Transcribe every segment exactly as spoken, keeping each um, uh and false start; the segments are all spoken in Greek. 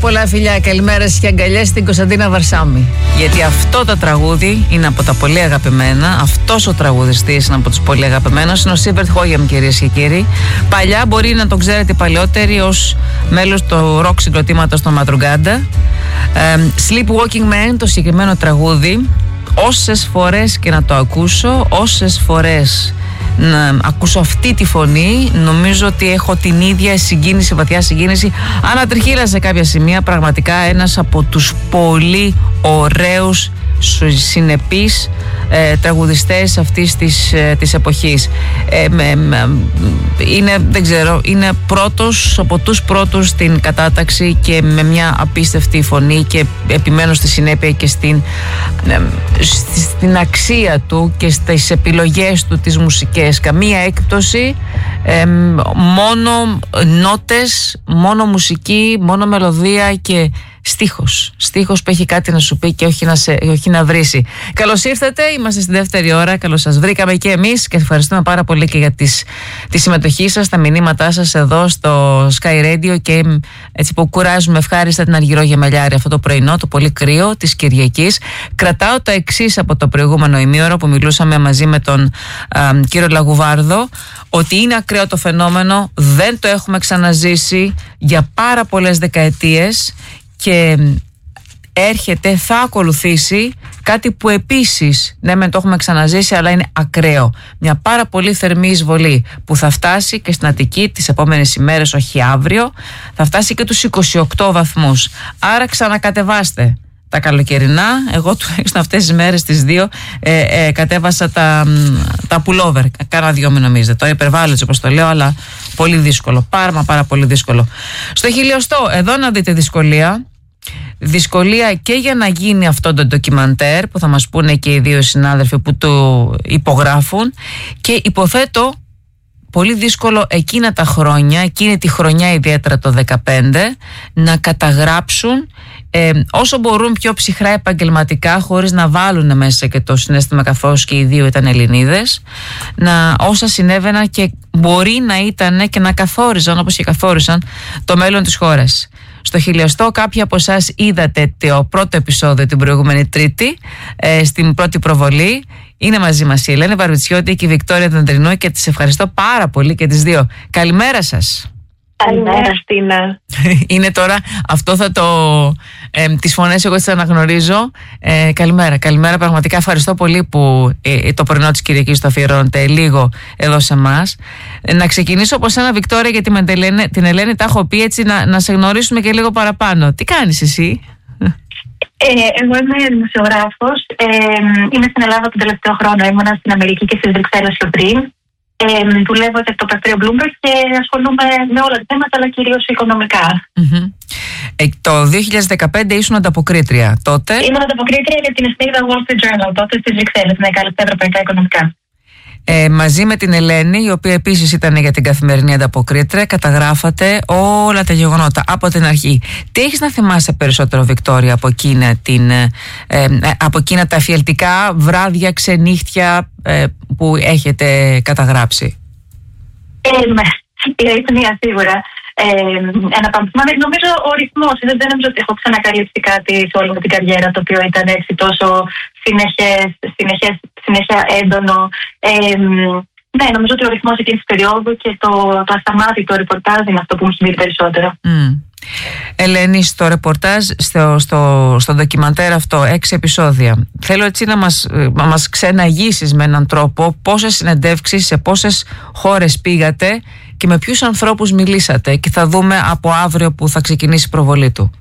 Πολλά φιλιά, καλημέρα και αγκαλιές στην Κωνσταντίνα Βαρσάμι. Γιατί αυτό το τραγούδι είναι από τα πολύ αγαπημένα. Αυτός ο τραγουδιστής είναι από τους πολύ αγαπημένους. Είναι ο Σίβερτ Χόγεμ, κυρίες και κύριοι. Παλιά μπορεί να τον ξέρετε παλιότεροι ως μέλος του ροκ συγκροτήματος των Madrugada. ε, Sleepwalking Man, το συγκεκριμένο τραγούδι, όσες φορές και να το ακούσω, όσες φορές να ακούσω αυτή τη φωνή, νομίζω ότι έχω την ίδια συγκίνηση, βαθιά συγκίνηση. Ανατριχύλα σε κάποια σημεία. Πραγματικά ένας από τους πολύ ωραίους, συνεπείς ε, τραγουδιστές αυτής της, ε, της εποχής. ε, με, με, είναι, δεν ξέρω, είναι πρώτος από τους πρώτους στην κατάταξη και με μια απίστευτη φωνή, και επιμένω στη συνέπεια και στην, ε, στην αξία του και στις επιλογές του τις μουσικές. Καμία έκπτωση, ε, μόνο νότες, μόνο μουσική, μόνο μελωδία και στίχος. Στίχος που έχει κάτι να σου πει και όχι να, σε, όχι να βρίσει. Καλώς ήρθατε, είμαστε στη δεύτερη ώρα. Καλώς σας βρήκαμε και εμείς και ευχαριστούμε πάρα πολύ και για τις, τη συμμετοχή σας, τα μηνύματά σας εδώ στο Sky Radio, και έτσι που κουράζουμε ευχάριστα την Αργυρό Γεμελιάρη αυτό το πρωινό, το πολύ κρύο της Κυριακής. Κρατάω το εξής από το προηγούμενο ημίωρο που μιλούσαμε μαζί με τον α, κύριο Λαγουβάρδο, ότι είναι ακραίο το φαινόμενο, δεν το έχουμε ξαναζήσει για πάρα πολλές δεκαετίες. Και έρχεται, θα ακολουθήσει κάτι που επίσης, ναι μεν το έχουμε ξαναζήσει, αλλά είναι ακραίο. Μια πάρα πολύ θερμή εισβολή που θα φτάσει και στην Αττική τις επόμενες ημέρες, όχι αύριο, θα φτάσει και τους είκοσι οκτώ βαθμούς. Άρα ξανακατεβάστε τα καλοκαιρινά. Εγώ τουλάχιστον αυτές τις μέρες τις δύο ε, ε, κατέβασα τα, τα pullover. Κάνα δυο, μην νομίζετε. Το υπερβάλλω έτσι όπως το λέω, αλλά πολύ δύσκολο. Πάρα μα πάρα πολύ δύσκολο. Στο χιλιοστό, εδώ να δείτε δυσκολία. Δυσκολία και για να γίνει αυτό το ντοκιμαντέρ που θα μας πούνε και οι δύο συνάδελφοι που το υπογράφουν, και υποθέτω πολύ δύσκολο εκείνα τα χρόνια, εκείνη τη χρονιά ιδιαίτερα το δεκαπέντε, να καταγράψουν ε, όσο μπορούν πιο ψυχρά επαγγελματικά, χωρίς να βάλουν μέσα και το συναίσθημα, καθώς και οι δύο ήταν Ελληνίδες, να, όσα συνέβαιναν και μπορεί να ήταν και να καθόριζαν, όπως και καθόρισαν, το μέλλον της χώρας. Στο χιλιοστό, κάποιοι από εσάς είδατε το πρώτο επεισόδιο την προηγούμενη Τρίτη, ε, στην πρώτη προβολή. Είναι μαζί μας η Ελένη Βαρβιτσιώτη και η Βικτόρια Δεντρινού, και τις ευχαριστώ πάρα πολύ και τις δύο. Καλημέρα σας. Καλημέρα, Στίνα. Είναι τώρα, αυτό θα το, ε, τις φωνές εγώ τις αναγνωρίζω. ε, Καλημέρα, καλημέρα, πραγματικά ευχαριστώ πολύ που ε, το πρωινό της Κυριακής το αφιερώνετε λίγο εδώ σε εμάς. ε, Να ξεκινήσω από σένα, Βικτόρια, γιατί με την Ελένη, την Ελένη τα έχω πει, έτσι να, να σε γνωρίσουμε και λίγο παραπάνω. Τι κάνεις εσύ? Ε, εγώ είμαι δημοσιογράφος. Ε, είμαι στην Ελλάδα τον τελευταίο χρόνο. Ήμουνα στην Αμερική και στις Βρυξέλλες πιο πριν. Ε, δουλεύω και από το πρακτορείο Bloomberg και ασχολούμαι με όλα τα θέματα, αλλά κυρίως οικονομικά. Mm-hmm. Ε, το δύο χιλιάδες δεκαπέντε ήσουν ανταποκρίτρια τότε. Ήμουν ανταποκρίτρια για την εφημερίδα Wall Street Journal τότε στις Βρυξέλλες, με κάλυπτε ευρωπαϊκά οικονομικά. Ε, μαζί με την Ελένη, η οποία επίσης ήταν για την Καθημερινή ανταποκρίτρια, καταγράφατε όλα τα γεγονότα από την αρχή. Τι έχεις να θυμάσαι περισσότερο, Βικτόρια, από εκείνα, την, ε, ε, από εκείνα τα εφιαλτικά βράδια, ξενύχτια ε, που έχετε καταγράψει? Ε, η αριθμία σίγουρα. Ε, ένα παμπτυμά. Νομίζω ο ρυθμός. Δεν, δεν νομίζω ότι έχω ξανακαλύψει κάτι σε όλη μου την καριέρα το οποίο ήταν έτσι τόσο συνεχές, συνεχές, συνεχές έντονο. Ε, ναι, νομίζω ότι ο ρυθμός εκείνης της περίοδου και το, το ασταμάτητο ρεπορτάζ είναι αυτό που μου συμβεί περισσότερο. Mm. Ελένη, στο ρεπορτάζ, στο, στο, στο ντοκιμαντέρ αυτό, έξι επεισόδια, θέλω έτσι να μας, να μας ξεναγήσεις με έναν τρόπο πόσες συνεντεύξεις, σε πόσες χώρες πήγατε και με ποιους ανθρώπους μιλήσατε, και θα δούμε από αύριο που θα ξεκινήσει η προβολή του.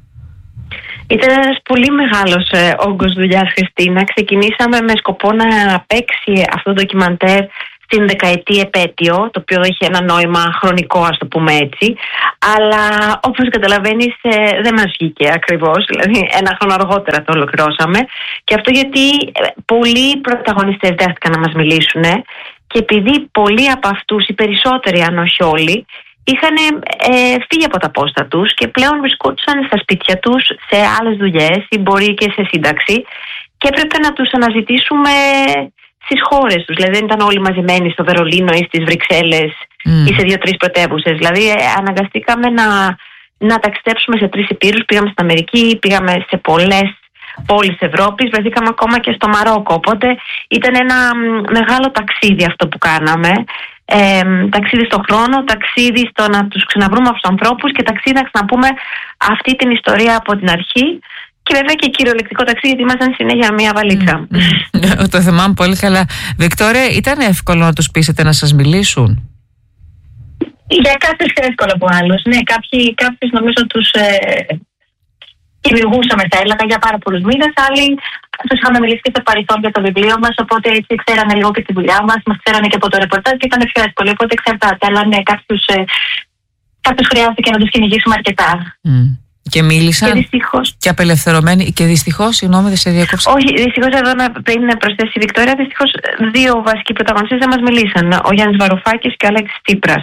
Ήταν ένας πολύ μεγάλος ε, όγκος δουλειάς, Χριστίνα. Ξεκινήσαμε με σκοπό να παίξει αυτό το ντοκιμαντέρ στην δεκαετή επέτειο, το οποίο είχε ένα νόημα χρονικό, ας το πούμε έτσι. Αλλά όπως καταλαβαίνεις ε, δεν μας βγήκε ακριβώς, δηλαδή ένα χρόνο αργότερα το ολοκληρώσαμε. Και αυτό γιατί ε, πολλοί πρωταγωνιστές δέχτηκαν να μας μιλήσουν, και επειδή πολλοί από αυτούς, οι περισσότεροι αν όχι όλοι, είχαν ε, φύγει από τα πόστα τους και πλέον βρισκόντουσαν στα σπίτια τους, σε άλλες δουλειές ή μπορεί και σε σύνταξη, και έπρεπε να τους αναζητήσουμε στις χώρες τους. Δηλαδή δεν ήταν όλοι μαζεμένοι στο Βερολίνο ή στις Βρυξέλλες mm. ή σε δύο-τρεις πρωτεύουσες. Δηλαδή αναγκαστήκαμε να να ταξιδέψουμε σε τρεις υπήρους. Πήγαμε στην Αμερική, πήγαμε σε πολλές πόλεις Ευρώπης, βρεθήκαμε ακόμα και στο Μαρόκο. Οπότε ήταν ένα μεγάλο ταξίδι αυτό που κάναμε. Ε, ταξίδι στον χρόνο, ταξίδι στο να τους ξαναβρούμε αυτούς τους ανθρώπους και ταξίδι να ξαναπούμε αυτή την ιστορία από την αρχή. Και βέβαια και κυριολεκτικό ταξίδι, γιατί ήμασταν συνέχεια μία βαλίτσα. Mm. Το θυμάμαι πολύ καλά. Βικτόρια, ήταν εύκολο να τους πείσετε να σας μιλήσουν? Για κάποιους πιο εύκολο από άλλους. Ναι, κάποιοι, κάποιους νομίζω τους ε, δημιουργούσαμε, θα έλεγα, για πάρα πολλούς μήνες. Άλλοι τους είχαμε μιλήσει και στο παρελθόν για το βιβλίο μας, οπότε έτσι ξέρανε λίγο και τη δουλειά μας, μας ξέρανε και από το ρεπορτάζ και ήταν πιο εύκολο. Οπότε εξαρτάται. Αλλά ναι, κάποιους, ε, κάποιους χρειάστηκε να τους κυνηγήσουμε αρκετά. Mm. Και μίλησαν και, δυστυχώς. Και απελευθερωμένοι. Και δυστυχώς, συγγνώμη, δεν σε διακόψα. Όχι, δυστυχώς εδώ να πριν προσθέσει η Βικτόρια, δυστυχώς δύο βασικοί πρωταγωνιστές δεν μας μιλήσαν. Ο Γιάννης Βαρουφάκης και ο Αλέξης Τσίπρας.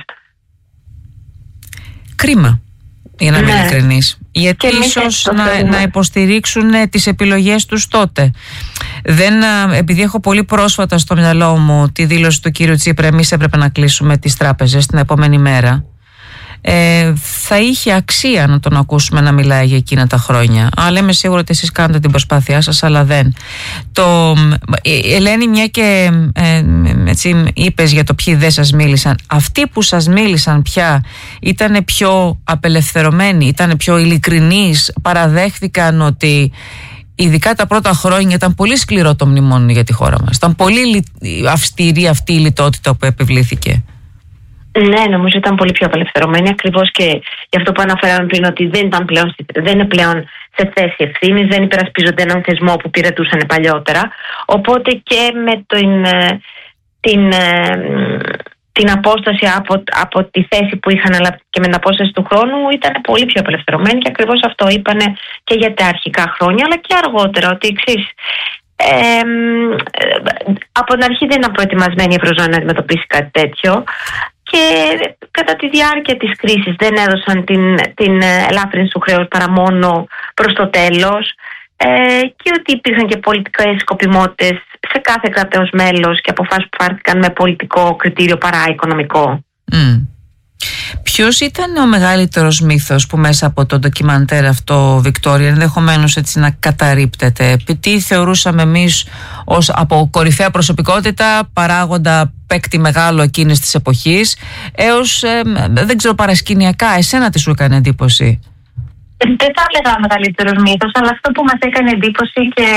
Κρίμα, για να είμαι ναι. ειλικρινής. Γιατί ίσως να, να υποστηρίξουν τις επιλογές τους τότε. Δεν, επειδή έχω πολύ πρόσφατα στο μυαλό μου τη δήλωση του κύριου Τσίπρα, εμείς έπρεπε να κλείσουμε τις τράπεζες την επόμενη μέρα. Ε, θα είχε αξία να τον ακούσουμε να μιλάει για εκείνα τα χρόνια. Αλλά είμαι σίγουρη ότι εσείς κάνετε την προσπάθειά σας, αλλά δεν. Το, ε, Ελένη, μια και ε, έτσι είπες για το ποιοι δεν σας μίλησαν, αυτοί που σας μίλησαν πια ήταν πιο απελευθερωμένοι, ήταν πιο ειλικρινείς, παραδέχθηκαν ότι ειδικά τα πρώτα χρόνια ήταν πολύ σκληρό το μνημόνιο για τη χώρα μας, ήταν πολύ αυστηρή αυτή η λιτότητα που επιβλήθηκε? Ναι, νομίζω ήταν πολύ πιο απελευθερωμένοι, ακριβώς και για αυτό που αναφέραμε πριν, ότι δεν, ήταν πλέον, δεν είναι πλέον σε θέση ευθύνης, δεν υπερασπίζονται έναν θεσμό που πυρετούσαν παλιότερα. Οπότε και με την, την, την απόσταση από, από τη θέση που είχαν, αλλά και με την απόσταση του χρόνου, ήταν πολύ πιο απελευθερωμένοι και ακριβώς αυτό είπανε και για τα αρχικά χρόνια, αλλά και αργότερα, ότι εξής. Ε, από την αρχή δεν ήταν προετοιμασμένη η Ευρωζώνη να αντιμετωπίσει κάτι τέτοιο. Και κατά τη διάρκεια της κρίσης δεν έδωσαν την, την ελάφρυνση του χρέους παρά μόνο προς το τέλος, ε, και ότι υπήρχαν και πολιτικές σκοπιμότητες σε κάθε κρατέος μέλος και αποφάσεις που πάρθηκαν με πολιτικό κριτήριο παρά οικονομικό. Mm. Ποιος ήταν ο μεγαλύτερος μύθος που μέσα από το ντοκιμαντέρ αυτό, Βικτόρια, ενδεχομένως έτσι να καταρρίπτεται? Τι θεωρούσαμε εμείς ως από κορυφαία προσωπικότητα, παράγοντα παίκτη μεγάλο εκείνης της εποχής, έως ε, δεν ξέρω, παρασκηνιακά, εσένα τι σου έκανε εντύπωση? Δεν θα έλεγα μεγαλύτερος μύθος, αλλά αυτό που μας έκανε εντύπωση και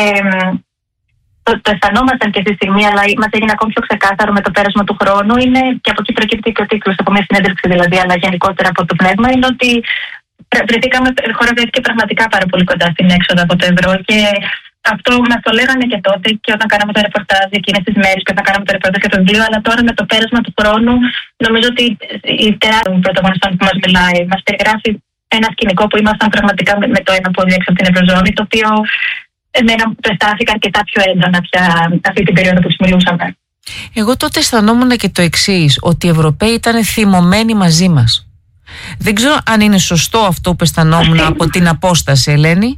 το, το αισθανόμασταν και στη στιγμή, αλλά μας έγινε ακόμη πιο ξεκάθαρο με το πέρασμα του χρόνου, είναι, και από εκεί προκύπτει και ο τίτλος, από μια συνέντευξη δηλαδή, αλλά γενικότερα από το πνεύμα, είναι ότι βρεθήκαμε, η χώρα βρέθηκε πραγματικά πάρα πολύ κοντά στην έξοδο από το ευρώ. Και αυτό μας το λέγανε και τότε, και όταν κάναμε το ρεπορτάζ εκείνες τις μέρες, και όταν κάναμε το ρεπορτάζ για το βιβλίο, αλλά τώρα με το πέρασμα του χρόνου, νομίζω ότι η τεράστια πρωταγωνιστών που μας μιλάει μας περιγράφει ένα σκηνικό που ήμασταν πραγματικά με το ένα πόδι έξω από την Ευρωζώνη, το οποίο εμένα το αισθάνθηκα αρκετά πιο έντονα πια αυτή την περίοδο που τους μιλούσαμε. Εγώ τότε αισθανόμουν και το εξής, ότι οι Ευρωπαίοι ήταν θυμωμένοι μαζί μας. Δεν ξέρω αν είναι σωστό αυτό που αισθανόμουν από την απόσταση, Ελένη.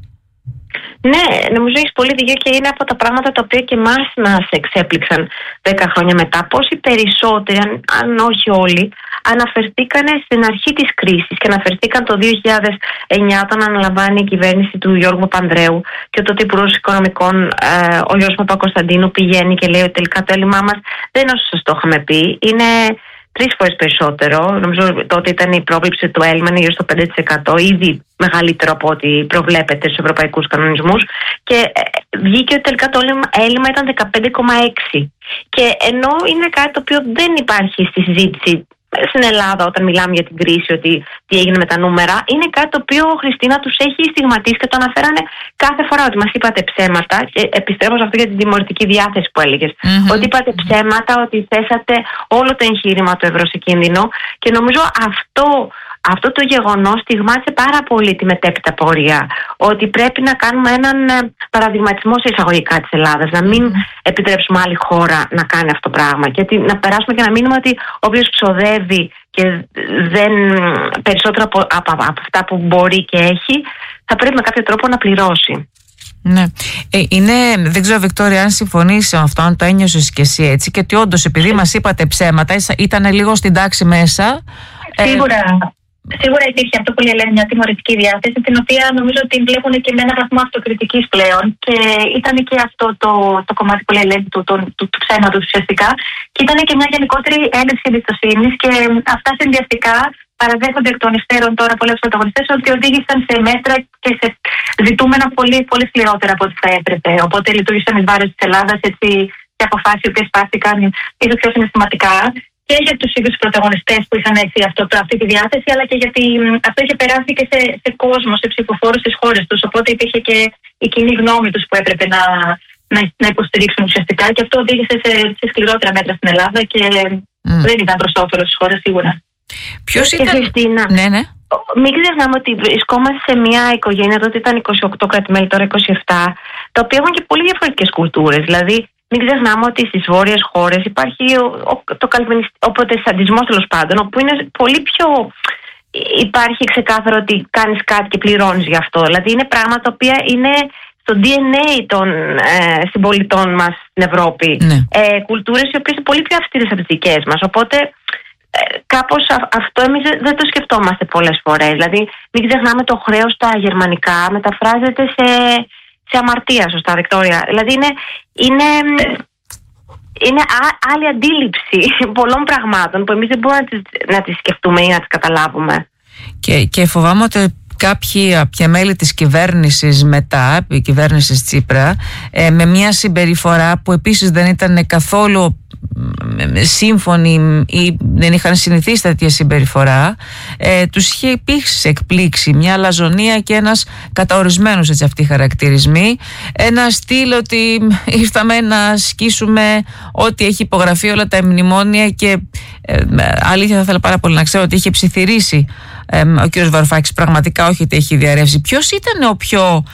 Ναι, νομίζω έχεις πολύ δίκιο και είναι από τα πράγματα τα οποία και εμάς μας εξέπληξαν δέκα χρόνια μετά. Πόσοι περισσότεροι, αν, αν όχι όλοι, αναφερθήκαν στην αρχή της κρίσης και αναφερθήκαν το δύο χιλιάδες εννιά όταν αναλαμβάνει η κυβέρνηση του Γιώργου Παπανδρέου και τότε Υπουργός Οικονομικών ε, ο Γιώργος Παπακοσταντίνου πηγαίνει και λέει ότι τελικά το έλλειμμά μας δεν είναι όσο σας το είχαμε πει, είναι τρεις φορές περισσότερο. Νομίζω τότε ήταν η πρόβλεψη του έλλειμμα είναι γύρω στο πέντε τοις εκατό, ήδη μεγαλύτερο από ό,τι προβλέπεται στους ευρωπαϊκούς κανονισμούς. Και βγήκε ότι τελικά το έλλειμμα ήταν δεκαπέντε κόμμα έξι. Και ενώ είναι κάτι το οποίο δεν υπάρχει στη συζήτηση στην Ελλάδα όταν μιλάμε για την κρίση, ότι τι έγινε με τα νούμερα, είναι κάτι το οποίο, Χριστίνα, τους έχει στιγματίσει και το αναφέρανε κάθε φορά, ότι μας είπατε ψέματα. Και επιστρέφω σε αυτό για την τιμωρητική διάθεση που έλεγες. Mm-hmm. Ότι είπατε ψέματα, ότι θέσατε όλο το εγχείρημα του ευρώ σε κίνδυνο. Και νομίζω αυτό, αυτό το γεγονός στιγμάτισε πάρα πολύ τη μετέπειτα πορεία. Ότι πρέπει να κάνουμε έναν παραδειγματισμό σε εισαγωγικά της Ελλάδας. Να μην mm-hmm. επιτρέψουμε άλλη χώρα να κάνει αυτό το πράγμα. Και να περάσουμε και να μείνουμε ότι όποιος ξοδεύει και δεν περισσότερο από, από, από αυτά που μπορεί και έχει, θα πρέπει με κάποιο τρόπο να πληρώσει. Ναι. Ε, είναι, δεν ξέρω, Βικτόρια, αν συμφωνείς με αυτό, αν το ένιωσες και εσύ έτσι, και ότι όντως επειδή μας είπατε ψέματα, ήταν λίγο στην τάξη μέσα. Σίγουρα. Σίγουρα υπήρχε αυτό που λέει μια τιμωρητική διάθεση, την οποία νομίζω ότι βλέπουν και με έναν βαθμό αυτοκριτικής πλέον. Και ήταν και αυτό το, το κομμάτι που λέει του, του, του, του ψέματος ουσιαστικά. Και ήταν και μια γενικότερη έλλειψη εμπιστοσύνης. Και αυτά συνδυαστικά παραδέχονται εκ των υστέρων τώρα πολλές πρωταγωνιστές ότι οδήγησαν σε μέτρα και σε ζητούμενα πολύ, πολύ σκληρότερα από ό,τι θα έπρεπε. Οπότε λειτουργήσαν εις βάρος της Ελλάδας έτσι και αποφάσεις που σπάστηκαν ίσως πιο συναισθηματικά. Και για τους ίδιους πρωταγωνιστές που είχαν έτσι αυτό, αυτή τη διάθεση, αλλά και γιατί αυτό είχε περάσει και σε, σε κόσμο, σε ψηφοφόρους στις χώρες τους. Οπότε υπήρχε και η κοινή γνώμη τους που έπρεπε να, να, να υποστηρίξουν ουσιαστικά. Και αυτό οδήγησε σε, σε σκληρότερα μέτρα στην Ελλάδα και mm. δεν ήταν προς όφελος της χώρας σίγουρα. Ποιος ήταν. Χριστίνα, ναι, ναι. Μην ξεχνάμε ότι βρισκόμαστε σε μια οικογένεια, τότε ήταν είκοσι οκτώ κράτη-μέλη, τώρα είκοσι επτά, τα οποία έχουν και πολύ διαφορετικές κουλτούρες. Δηλαδή, μην ξεχνάμε ότι στις βόρειες χώρες υπάρχει ο, ο, το ο προτεσταντισμός τέλος πάντων, όπου είναι πολύ πιο. Υπάρχει ξεκάθαρο ότι κάνεις κάτι και πληρώνεις γι' αυτό. Δηλαδή, είναι πράγματα τα οποία είναι στο ντι εν έι των ε, συμπολιτών μας στην Ευρώπη. Ναι. Ε, κουλτούρες οι οποίες είναι πολύ πιο αυστηρές από τις δικές μας. Οπότε. Κάπως αυτό εμείς δεν το σκεφτόμαστε πολλές φορές. Δηλαδή, μην ξεχνάμε το χρέος στα γερμανικά μεταφράζεται σε, σε αμαρτία, σωστά, Βικτόρια. Δηλαδή, είναι, είναι, είναι α, άλλη αντίληψη πολλών πραγμάτων που εμείς δεν μπορούμε να τις, να τις σκεφτούμε ή να τις καταλάβουμε. Και, και φοβάμαι ότι κάποιοι από τα μέλη της κυβέρνησης μετά, η κυβέρνηση Τσίπρα, ε, με μια συμπεριφορά που επίσης δεν ήταν καθόλου σύμφωνοι ή δεν είχαν συνηθίσει τέτοια συμπεριφορά, ε, τους είχε υπήρξει εκπλήξει μια αλαζονία και ένας καταορισμένος έτσι αυτοί οι χαρακτηρισμοί, ένα στυλ ότι ήρθαμε να σκίσουμε ό,τι έχει υπογραφεί, όλα τα μνημόνια και ε, αλήθεια θα ήθελα πάρα πολύ να ξέρω ότι είχε ψιθυρίσει ε, ο κ. Βαρουφάκης, πραγματικά όχι ότι έχει διαρρεύσει. Ποιος ήταν ο πιο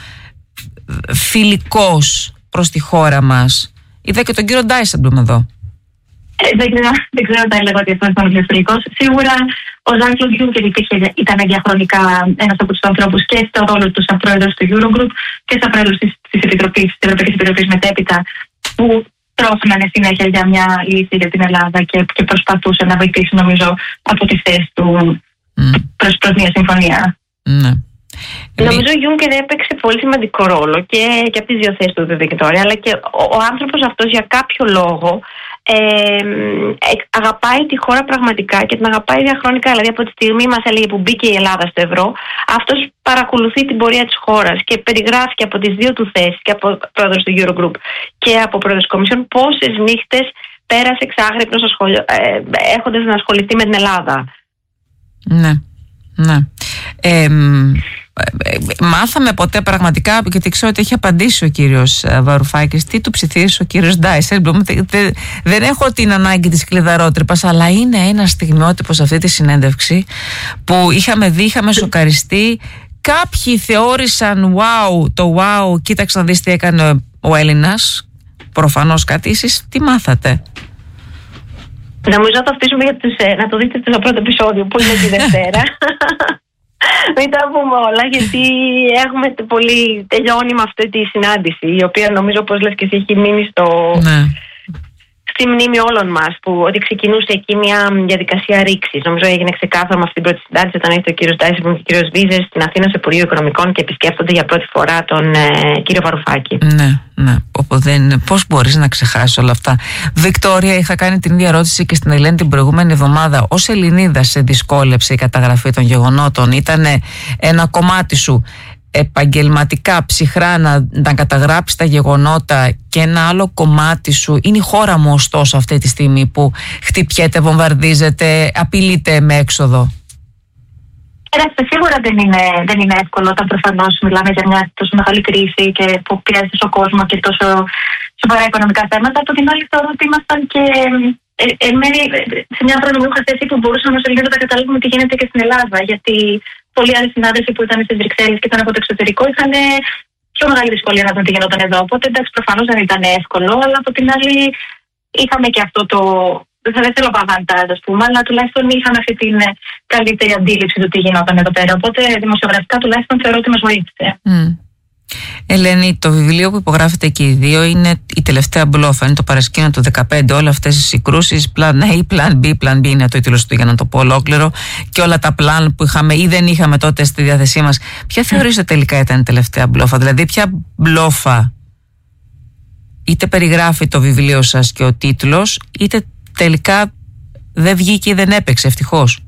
φιλικός προς τη χώρα μας? Είδα και τον κύριο Ντάισελμπλουμ εδώ. Ε, δεν, ξέρω, δεν ξέρω αν θα έλεγα ότι αυτό ήταν ο πιο φιλικός. Σίγουρα ο Ζαν-Κλοντ Γιούνκερ ήταν διαχρονικά ένας από τους ανθρώπους και στο ρόλο του σαν πρόεδρος του Eurogroup και σαν πρόεδρος της, της, Επιτροπής, της Ευρωπαϊκής Επιτροπής μετέπειτα, που τρόφιναν συνέχεια για μια λύση για την Ελλάδα και, και προσπαθούσε να βοηθήσει, νομίζω, από τη θέση του mm. προς, προς μια συμφωνία. Mm. Νομίζω ο Γιούνκερ έπαιξε πολύ σημαντικό ρόλο και, και από τις δύο θέσεις του Βικτόρια, αλλά και ο, ο άνθρωπος αυτός για κάποιο λόγο ε, ε, αγαπάει τη χώρα πραγματικά και την αγαπάει διαχρονικά. Δηλαδή από τη στιγμή μας έλεγε που μπήκε η Ελλάδα στο ευρώ, αυτός παρακολουθεί την πορεία της χώρας και περιγράφει και από τις δύο του θέσεις, και από πρόεδρος του Eurogroup και από πρόεδρος της Κομισιόν, πόσες νύχτες πέρασε εξάγρυπνος ε, έχοντας να ασχοληθεί με την Ελλάδα. Ναι, ναι. Ε, μάθαμε ποτέ πραγματικά, γιατί ξέρω ότι έχει απαντήσει ο κύριος Βαρουφάκης, τι του ψιθύρισε ο κύριος Ντάισελμπλουμ. Δεν, δεν έχω την ανάγκη της κλειδαρότρυπας, αλλά είναι ένα στιγμιότυπο σε αυτή τη συνέντευξη που είχαμε δει, είχαμε σοκαριστεί. Κάποιοι θεώρησαν wow, το wow, κοίταξε να δεις τι έκανε ο Έλληνας. Προφανώς κάτι. Εσείς τι μάθατε? Νομίζω να το αφήσουμε για τους, να το δείτε στο πρώτο επεισόδιο που είναι τη Δευτέρα. Μην τα πούμε όλα, γιατί έχουμε πολύ. Τελειώνει με αυτή τη συνάντηση, η οποία νομίζω, όπως λες και εσύ, έχει μείνει στο. Ναι. Στη μνήμη όλων μας, που ότι ξεκινούσε εκεί μια διαδικασία ρήξης. Νομίζω έγινε ξεκάθαρο με αυτή την πρώτη συνάντηση, όταν ήρθε ο κύριος Ντάισελμπλουμ και ο κύριος Βίζερ στην Αθήνα στο Υπουργείο Οικονομικών και επισκέφτονται για πρώτη φορά τον ε, κύριο Βαρουφάκη. Ναι, ναι. Πώς μπορείς να ξεχάσεις όλα αυτά? Βικτόρια, είχα κάνει την ίδια ερώτηση και στην Ελένη την προηγούμενη εβδομάδα. Ως Ελληνίδα, σε δυσκόλεψε η καταγραφή των γεγονότων? Ήταν ένα κομμάτι σου επαγγελματικά, ψυχρά να, να καταγράψει τα γεγονότα, και ένα άλλο κομμάτι σου είναι η χώρα μου ωστόσο αυτή τη στιγμή που χτυπιέται, βομβαρδίζεται, απειλείται με έξοδο? Κοιτάξτε, σίγουρα δεν είναι, δεν είναι εύκολο όταν προφανώς μιλάμε για μια τόσο μεγάλη κρίση και που πειράζει τόσο κόσμο και τόσο σοβαρά οικονομικά θέματα. Από την άλλη, θεωρώ ότι ήμασταν και ε, ε, σε μια προνομιούχα θέση που μπορούσαμε ως Ελληνίδες να καταλάβουμε τι γίνεται και στην Ελλάδα. Γιατί πολλοί άλλοι συνάδελφοι που ήταν στις Βρυξέλλες και ήταν από το εξωτερικό είχαν πιο μεγάλη δυσκολία να δουν τι γινόταν εδώ. Οπότε εντάξει, προφανώς δεν ήταν εύκολο, αλλά από την άλλη είχαμε και αυτό το. Δεν θέλω παβαντάζ, ας πούμε, αλλά τουλάχιστον είχαμε αυτή την καλύτερη αντίληψη του τι γινόταν εδώ πέρα. Οπότε δημοσιογραφικά τουλάχιστον θεωρώ ότι μας βοήθησε. Mm. Ελένη, το βιβλίο που υπογράφετε και οι δύο είναι η τελευταία μπλόφα. Είναι το παρασκήνιο του δεκαπέντε. Όλες αυτές οι συγκρούσεις, πλάν A, πλάν B, πλάν B είναι το τίτλο του για να το πω ολόκληρο. Και όλα τα πλάν που είχαμε ή δεν είχαμε τότε στη διάθεσή μας. Ποια θεωρείτε τελικά ήταν η τελευταία μπλόφα? Δηλαδή, ποια μπλόφα είτε περιγράφει το βιβλίο σας και ο τίτλος, είτε τελικά δεν βγήκε ή δεν έπαιξε, ευτυχώς?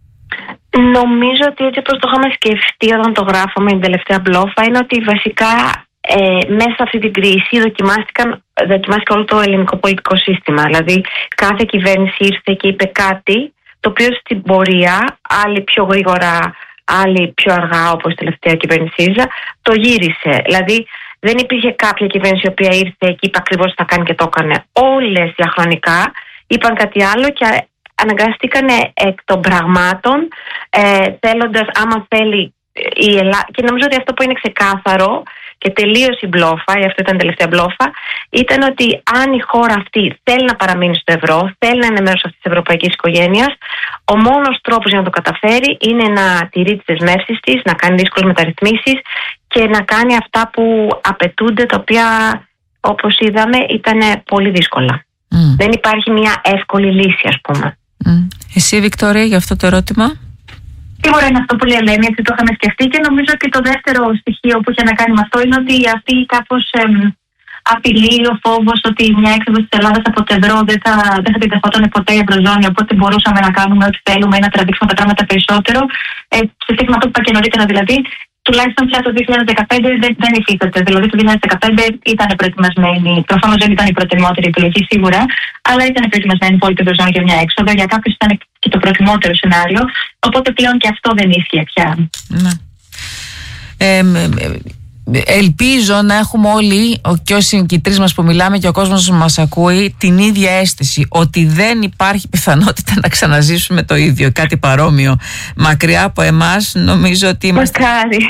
Νομίζω ότι έτσι όπως το είχαμε σκεφτεί όταν το γράφαμε την τελευταία μπλόφα, είναι ότι βασικά ε, μέσα σε αυτή την κρίση δοκιμάστηκαν, δοκιμάστηκε όλο το ελληνικό πολιτικό σύστημα. Δηλαδή κάθε κυβέρνηση ήρθε και είπε κάτι το οποίο στην πορεία, άλλοι πιο γρήγορα, άλλοι πιο αργά, όπως η τελευταία κυβέρνηση ΣΥΡΙΖΑ, το γύρισε. Δηλαδή δεν υπήρχε κάποια κυβέρνηση η οποία ήρθε και είπε ακριβώς τι θα κάνει και το έκανε. Όλες διαχρονικά είπαν κάτι άλλο και αναγκαστήκανε εκ των πραγμάτων, ε, θέλοντας, άμα θέλει η Ελλάδα. Και νομίζω ότι αυτό που είναι ξεκάθαρο και τελείωσε η μπλόφα, ή αυτό ήταν η τελευταία μπλόφα, ήταν ότι αν η χώρα αυτή θέλει να παραμείνει στο ευρώ, θέλει να είναι μέρος αυτής της ευρωπαϊκής οικογένειας, ο μόνος τρόπος για να το καταφέρει είναι να τηρεί τις δεσμεύσεις της, να κάνει δύσκολες μεταρρυθμίσεις και να κάνει αυτά που απαιτούνται, τα οποία, όπως είδαμε, ήταν πολύ δύσκολα. Mm. Δεν υπάρχει μια εύκολη λύση, ας πούμε. Mm. Εσύ, Βικτόρια, για αυτό το ερώτημα? Σίγουρα είναι αυτό που λέει η Ελένη, έτσι το είχαμε σκεφτεί, και νομίζω ότι το δεύτερο στοιχείο που είχε να κάνει με αυτό είναι ότι αυτή κάπως εμ, απειλή, ο φόβος ότι μια έξοδος της Ελλάδας από το ευρώ δεν θα, δεν θα επιτευχόταν ποτέ η Ευρωζώνη, οπότε μπορούσαμε να κάνουμε ό,τι θέλουμε ή να τραβήξουμε τα πράγματα περισσότερο. Ε, σε σύγκριση με αυτό που είπα και νωρίτερα, δηλαδή, τουλάχιστον πια το δύο χιλιάδες δεκαπέντε δεν, δεν υφίσταται. Δηλαδή το δύο χιλιάδες δεκαπέντε ήταν προετοιμασμένη, προφανώς δεν ήταν η προτιμότερη επιλογή σίγουρα, αλλά ήταν προετοιμασμένη η πόλη Ευρωζώνη για μια έξοδο. Για κάποιους ήταν και το προτιμότερο σενάριο, οπότε πλέον και αυτό δεν ίσχυε πια. Ναι. Ε, ελπίζω να έχουμε όλοι, και όσοι και οι τρεις μας που μιλάμε και ο κόσμος μας ακούει, την ίδια αίσθηση ότι δεν υπάρχει πιθανότητα να ξαναζήσουμε το ίδιο, κάτι παρόμοιο μακριά από εμάς. Νομίζω ότι είμαστε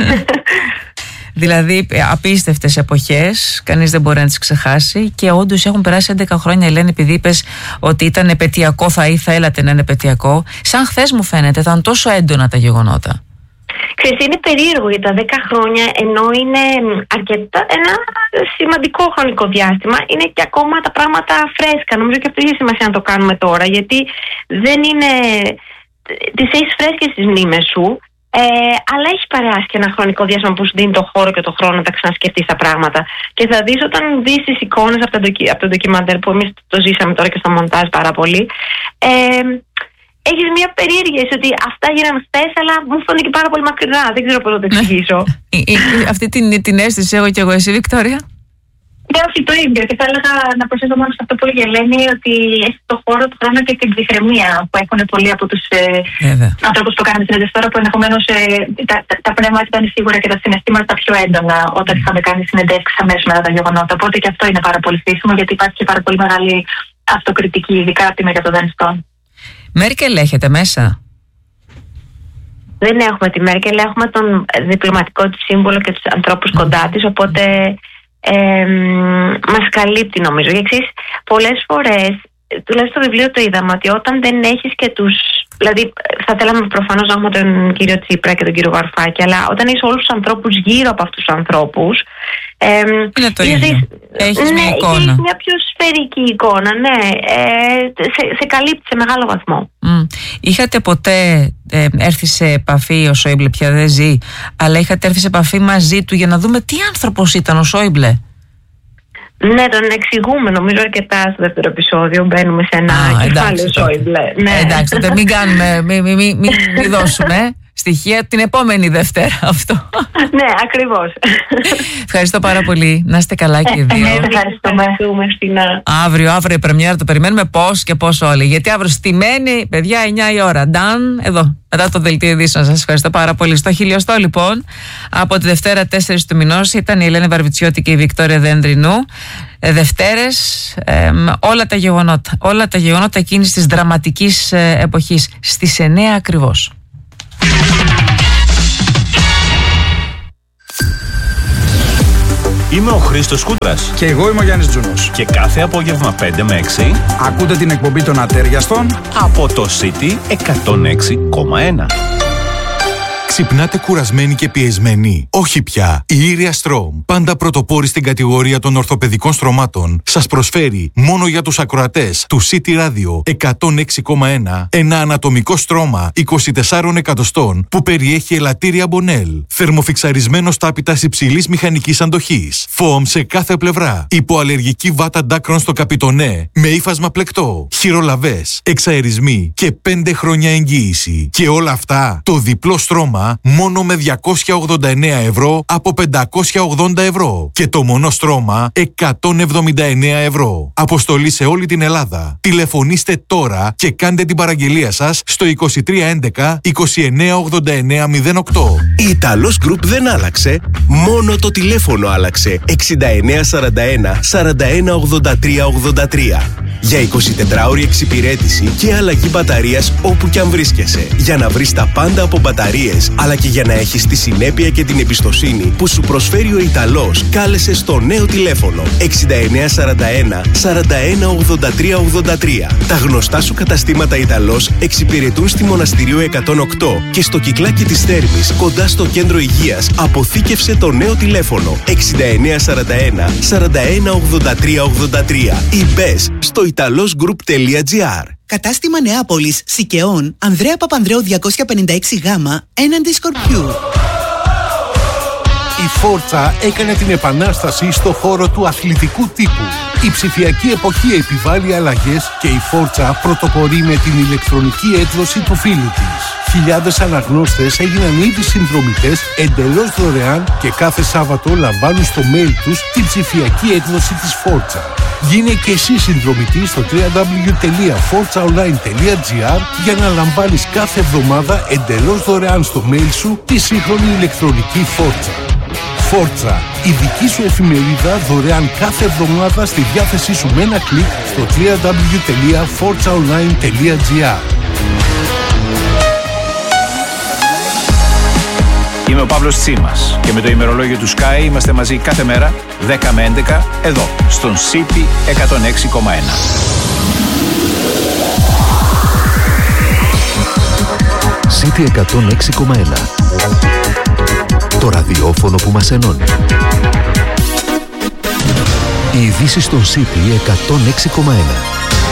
δηλαδή απίστευτες εποχές, κανείς δεν μπορεί να τις ξεχάσει, και όντως έχουν περάσει έντεκα χρόνια, Ελένη, επειδή είπες ότι ήταν επαιτειακό, θα ή θα έλατε να είναι επαιτειακό. Σαν χθες μου φαίνεται, ήταν τόσο έντονα τα γεγονότα. Ξέρεις, είναι περίεργο για τα δέκα χρόνια, ενώ είναι αρκετά ένα σημαντικό χρονικό διάστημα, είναι και ακόμα τα πράγματα φρέσκα. Νομίζω και αυτό έχει σημασία να το κάνουμε τώρα, γιατί δεν είναι, τις έχεις φρέσκες στις μνήμες σου, ε, αλλά έχει περάσει και ένα χρονικό διάστημα που σου δίνει το χώρο και το χρόνο να τα ξανασκεφτείς τα πράγματα. Και θα δεις, όταν δεις τις εικόνες από, από το ντοκιμαντέρ που εμείς το ζήσαμε τώρα και στο μοντάζ πάρα πολύ, ε, έχεις μια περίεργη ότι αυτά γίνανε χθες, αλλά μου φαίνεται και πάρα πολύ μακριά. Δεν ξέρω πώς να το εξηγήσω. Αυτή την, την αίσθηση έχω και εγώ. Εσύ, Βικτόρια? Ναι, όχι, το ίδιο. Και θα έλεγα να προσθέσω μόνο σε αυτό που έλεγε η Ελένη, ότι έχει το χώρο, το χρόνο και την ψυχραιμία που έχουν πολλοί από τους ε, ανθρώπους που κάνανε συνέντευξη τώρα, που ενδεχομένως ε, τα, τα, τα πνεύματα ήταν σίγουρα και τα συναισθήματα τα πιο έντονα όταν είχαμε κάνει συνεντεύξεις αμέσως μετά τα γεγονότα. Οπότε και αυτό είναι πάρα πολύ χρήσιμο, γιατί υπάρχει και πάρα πολύ μεγάλη αυτοκριτική, ειδικά από τη μεριά των δανειστών. Μέρκελ έχετε μέσα? Δεν έχουμε τη Μέρκελ, έχουμε τον διπλωματικό της σύμβολο και τους ανθρώπους mm. κοντά της, οπότε ε, μας καλύπτει, νομίζω. Και εξής, πολλές φορές, τουλάχιστον στο βιβλίο το είδαμε, ότι όταν δεν έχεις και τους... Δηλαδή, θα θέλαμε προφανώς να έχουμε τον κύριο Τσίπρα και τον κύριο Βαρουφάκη, αλλά όταν έχεις όλους τους ανθρώπους γύρω από αυτούς τους ανθρώπους, Ε, είναι το ίδιο. Έχεις ναι, μια εικόνα. Μια πιο σφαιρική εικόνα, ναι. Ε, σε, σε καλύπτει σε μεγάλο βαθμό. Mm. Είχατε ποτέ ε, έρθει σε επαφή, ο Σόιμπλε πια δεν ζει, αλλά είχατε έρθει σε επαφή μαζί του για να δούμε τι άνθρωπος ήταν ο Σόιμπλε? Ναι, τον εξηγούμε νομίζω αρκετά στο δεύτερο επεισόδιο. Μπαίνουμε σε ένα ah, κεφάλαιο Σόιμπλε. Ναι. Εντάξει, τότε μην κάνουμε, μην μη, μη, μη, μη δώσουμε στοιχεία την επόμενη Δευτέρα αυτό. Ναι, ακριβώς. Ευχαριστώ πάρα πολύ. Να είστε καλά και οι δύο. Ευχαριστούμε. Αύριο, αύριο η πρεμιέρα το περιμένουμε πώς και πώς όλοι. Γιατί αύριο στημένη, παιδιά, εννιά η ώρα. Νταν, εδώ, μετά το δελτίο ειδήσεων. Σας ευχαριστώ πάρα πολύ. Στο χιλιοστό, λοιπόν, από τη Δευτέρα τέσσερις του μηνός ήταν η Ελένη Βαρβιτσιώτη και η Βικτόρια Δένδρινού. Ε, Δευτέρες, ε, όλα τα γεγονότα. Όλα τα γεγονότα εκείνης της δραματικής ε, εποχής. Στις εννιά ακριβώς. Είμαι ο Χρήστος Κούτρας. Και εγώ είμαι ο Γιάννης Τζούνος. Και κάθε απόγευμα πέντε με έξι ακούτε την εκπομπή των Ατέριαστων από το City εκατόν έξι κόμμα ένα. Ξυπνάτε κουρασμένοι και πιεσμένοι? Όχι πια. Η Ήρια Στρομ, πάντα πρωτοπόρη στην κατηγορία των ορθοπαιδικών στρωμάτων, σας προσφέρει μόνο για τους ακροατές του City Radio εκατόν έξι κόμμα ένα ένα ανατομικό στρώμα είκοσι τεσσάρων εκατοστών που περιέχει ελαττήρια Μπονέλ, θερμοφιξαρισμένο στάπητας υψηλής μηχανικής αντοχής, φοαμ σε κάθε πλευρά, υποαλλεργική βάτα ντάκρων στο καπιτονέ με ύφασμα πλεκτό, χειρολαβές, εξαερισμοί και πέντε χρόνια εγγύηση. Και όλα αυτά το διπλό στρώμα μόνο με διακόσια ογδόντα εννέα ευρώ από πεντακόσια ογδόντα ευρώ και το μονό στρώμα εκατόν εβδομήντα εννέα ευρώ. Αποστολή σε όλη την Ελλάδα. Τηλεφωνήστε τώρα και κάντε την παραγγελία σας στο είκοσι τρία έντεκα είκοσι εννέα ογδόντα εννέα μηδέν οκτώ. Η Ιταλός Group δεν άλλαξε, μόνο το τηλέφωνο άλλαξε. εξήντα εννέα σαράντα ένα σαράντα ένα ογδόντα τρία ογδόντα τρία. Για εικοσιτετράωρη εξυπηρέτηση και αλλαγή μπαταρίας όπου κι αν βρίσκεσαι. Για να βρεις τα πάντα από μπαταρίες, αλλά και για να έχεις τη συνέπεια και την εμπιστοσύνη που σου προσφέρει ο Ιταλός, κάλεσε στο νέο τηλέφωνο εξήντα εννέα σαράντα ένα σαράντα ένα ογδόντα τρία ογδόντα τρία. Τα γνωστά σου καταστήματα Ιταλός εξυπηρετούν στη Μοναστηρίου εκατόν οκτώ και στο Κυκλάκι της Θέρμης, κοντά στο κέντρο υγείας. Αποθήκευσε το νέο τηλέφωνο εξήντα εννέα σαράντα ένα σαράντα ένα ογδόντα τρία ογδόντα τρία ή μπες στο ιταλός γκρουπ τελεία τζι άρ. Κατάστημα Νεάπολης, Σικαιών, Ανδρέα Παπανδρέου διακόσια πενήντα έξι Γ, έναντι Σκορπιού. Η Φόρτσα έκανε την επανάσταση στο χώρο του αθλητικού τύπου. Η ψηφιακή εποχή επιβάλλει αλλαγές και η Φόρτσα πρωτοπορεί με την ηλεκτρονική έκδοση του φίλου της. Χιλιάδες αναγνώστες έγιναν ήδη συνδρομητές εντελώς δωρεάν και κάθε Σάββατο λαμβάνουν στο mail τους την ψηφιακή έκδοση της Φόρτσα. Γίνε και εσύ συνδρομητής στο double-u double-u double-u τελεία φόρτσα online τελεία τζι άρ για να λαμβάνεις κάθε εβδομάδα εντελώς δωρεάν στο mail σου τη σύγχρονη ηλεκτρονική Φόρτσα. Φόρτσα, η δική σου εφημερίδα δωρεάν κάθε εβδομάδα στη διάθεσή σου με ένα κλικ στο double-u double-u double-u τελεία φόρτσα online τελεία τζι άρ. Είμαι ο Παύλος Τσίμας και με το ημερολόγιο του Sky είμαστε μαζί κάθε μέρα δέκα με έντεκα εδώ στον City εκατόν έξι κόμμα ένα. City εκατόν έξι κόμμα ένα. Το ραδιόφωνο που μας ενώνει. Οι ειδήσεις στον City εκατόν έξι κόμμα ένα.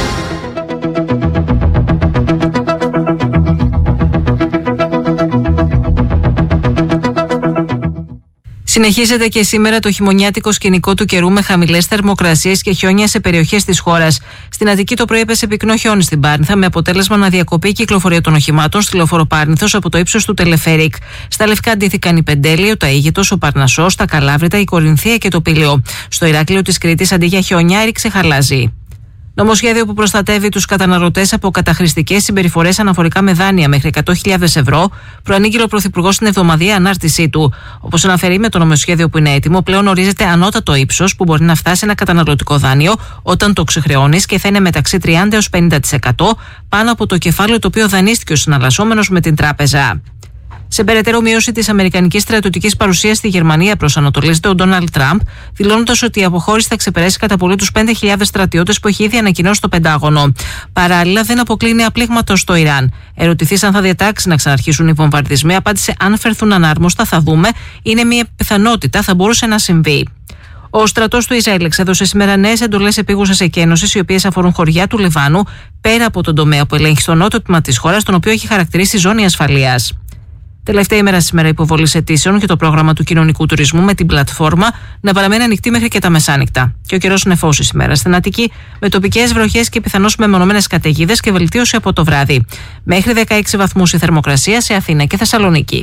Συνεχίζεται και σήμερα το χειμωνιάτικο σκηνικό του καιρού με χαμηλές θερμοκρασίες και χιόνια σε περιοχές της χώρας. Στην Αττική το πρωί έπεσε πυκνό χιόνι στην Πάρνηθα, με αποτέλεσμα να διακοπεί η κυκλοφορία των οχημάτων στη λεωφόρο Πάρνηθος από το ύψος του Τελεφέρικ. Στα Λευκά ντύθηκαν η Πεντέλειο, τα Αίγυπτος, ο Παρνασσός, τα Καλάβρητα, η Κορινθία και το Πήλαιο. Στο Ηράκλειο της Κρήτης αντί για χιόνια έριξε χαλάζι. Νομοσχέδιο που προστατεύει τους καταναλωτές από καταχρηστικές συμπεριφορές αναφορικά με δάνεια μέχρι εκατό χιλιάδες ευρώ, προανήγγειλε ο Πρωθυπουργός στην εβδομαδιαία ανάρτησή του. Όπως αναφέρει, με το νομοσχέδιο που είναι έτοιμο, πλέον ορίζεται ανώτατο ύψος που μπορεί να φτάσει ένα καταναλωτικό δάνειο όταν το ξεχρεώνεις και θα είναι μεταξύ τριάντα έως πενήντα τοις εκατό πάνω από το κεφάλαιο το οποίο δανείστηκε ο συναλλασσόμενος με την τράπεζα. Σε περαιτέρω μείωση της αμερικανικής στρατιωτικής παρουσίας στη Γερμανία προσανατολίζεται ο Ντόναλντ Τραμπ, δηλώνοντας ότι η αποχώρηση θα ξεπεράσει κατά πολύ τους πέντε χιλιάδες στρατιώτες που έχει ήδη ανακοινώσει το Πεντάγωνο. Παράλληλα, δεν αποκλίνει απλήγματο στο Ιράν. Ερωτηθείς αν θα διατάξει να ξαναρχίσουν οι βομβαρδισμοί, απάντησε: αν φερθούν ανάρμοστα, θα δούμε. Είναι μια πιθανότητα, θα μπορούσε να συμβεί. Ο στρατός του Ισραήλ εξέδωσε σήμερα νέες εντολές επίγουσας εκένωσης, οι οποίες αφορούν χωριά του Λιβάνου, πέρα από τον τομέα που ελέγχει στο νότο τμήμα της χώρας, τον οποίο έχει χαρακτηρίσει ζώνη ασφαλείας. Τελευταία ημέρα σήμερα υποβολής αιτήσεων για το πρόγραμμα του κοινωνικού τουρισμού με την πλατφόρμα να παραμένει ανοιχτή μέχρι και τα μεσάνυχτα. Και ο καιρός νεφώσει σήμερα στην Αττική με τοπικές βροχές και πιθανώς μεμονωμένες καταιγίδες και βελτίωση από το βράδυ. Μέχρι δεκαέξι βαθμούς η θερμοκρασία σε Αθήνα και Θεσσαλονίκη.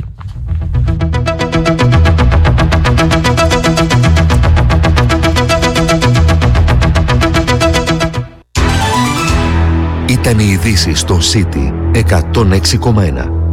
Ήταν οι ειδήσεις στο City εκατόν έξι κόμμα ένα.